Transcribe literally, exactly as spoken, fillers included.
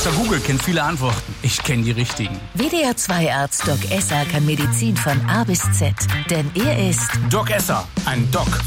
Doktor Google kennt viele Antworten. Ich kenne die richtigen. W D R zwei Arzt Doc Esser kann Medizin von A bis Z. Denn er ist Doc Esser, ein Doc